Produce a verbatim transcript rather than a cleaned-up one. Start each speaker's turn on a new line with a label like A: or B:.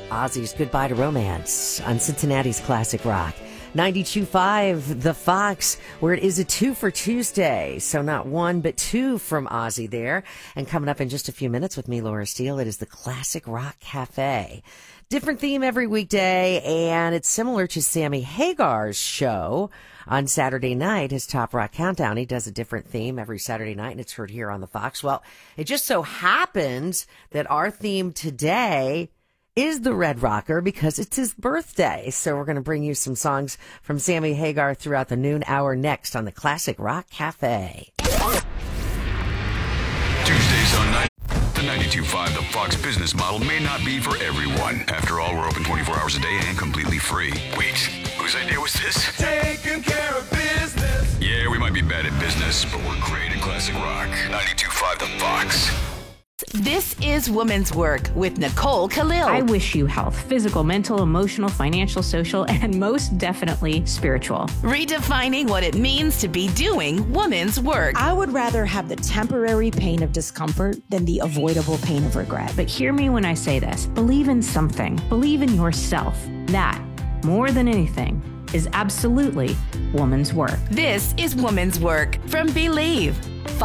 A: Ozzy's Goodbye to Romance on Cincinnati's Classic Rock. ninety-two point five, The Fox, where it is a two for Tuesday. So not one, but two from Ozzy there. And coming up in just a few minutes with me, Laura Steele, it is the Classic Rock Cafe. Different theme every weekday, and it's similar to Sammy Hagar's show on Saturday night, his Top Rock Countdown. He does a different theme every Saturday night, and it's heard here on the Fox. Well, it just so happens that our theme today is the Red Rocker because it's his birthday. So we're going to bring you some songs from Sammy Hagar throughout the noon hour next on the Classic Rock Cafe.
B: Tuesdays on night. The ninety-two point five The Fox business model may not be for everyone. After all, we're open twenty-four hours a day and completely free. Wait, whose idea was this?
C: Taking care of business.
B: Yeah, we might be bad at business, but we're great at classic rock. ninety-two point five The Fox.
D: This is Woman's Work with Nicole Khalil.
E: I wish you health, physical, mental, emotional, financial, social, and most definitely spiritual.
D: Redefining what it means to be doing woman's work.
F: I would rather have the temporary pain of discomfort than the avoidable pain of regret.
E: But hear me when I say this. Believe in something. Believe in yourself. That, more than anything, is absolutely woman's work.
D: This is Woman's Work from Believe.